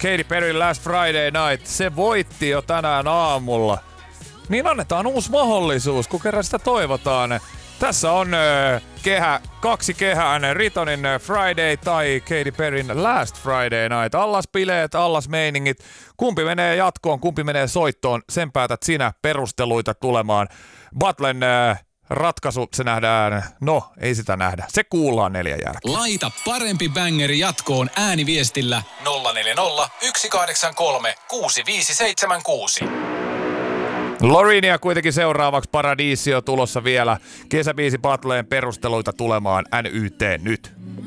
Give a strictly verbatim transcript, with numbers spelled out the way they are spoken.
Katy Perry Last Friday Night, se voitti jo tänään aamulla. Niin annetaan uusi mahdollisuus, kun kerran sitä toivotaan. Tässä on äh, kehä, kaksi kehää, Ritonin Friday tai Katy Perryn Last Friday Night. Allas bileet, allas meiningit. Kumpi menee jatkoon, kumpi menee soittoon, sen päätät sinä, perusteluita tulemaan. Battlen äh, ratkaisu, se nähdään, no ei sitä nähdä, se kuullaan neljän jälkeen. Laita parempi bängeri jatkoon ääniviestillä nolla neljä nolla, yksi kahdeksan kolme, kuusi viisi seitsemän kuusi. Lorinia kuitenkin seuraavaksi, Paradisio tulossa vielä. Kesäbiisi Battleen perusteluita tulemaan N Y T nyt.